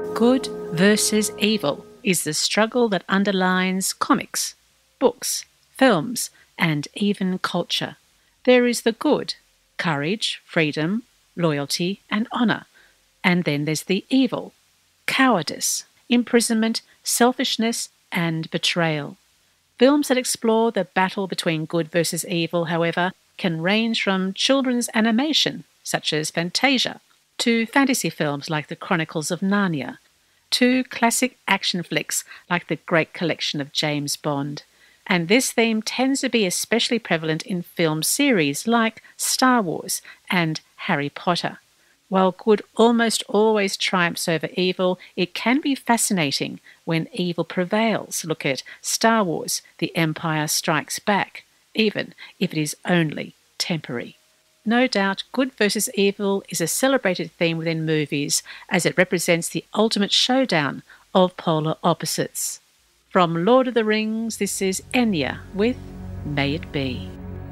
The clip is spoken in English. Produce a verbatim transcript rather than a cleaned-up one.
Good versus evil is the struggle that underlines comics, books, films, and even culture. There is the good, courage, freedom, loyalty, and honour. And then there's the evil, cowardice, imprisonment, selfishness, and betrayal. Films that explore the battle between good versus evil, however, can range from children's animation, such as Fantasia, to fantasy films like The Chronicles of Narnia, to classic action flicks like The Great Collection of James Bond. And this theme tends to be especially prevalent in film series like Star Wars and Harry Potter. While good almost always triumphs over evil, it can be fascinating when evil prevails. Look at Star Wars, The Empire Strikes Back, even if it is only temporary. No doubt, good versus evil is a celebrated theme within movies as it represents the ultimate showdown of polar opposites. From Lord of the Rings, this is Enya with May It Be.